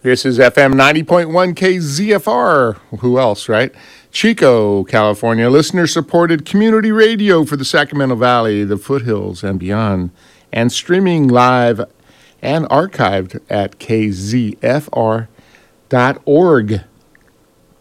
This is FM 90.1 KZFR. Who else, right? Chico, California. Listener-supported community radio for the Sacramento Valley, the foothills, and beyond. And streaming live and archived at kzfr.org.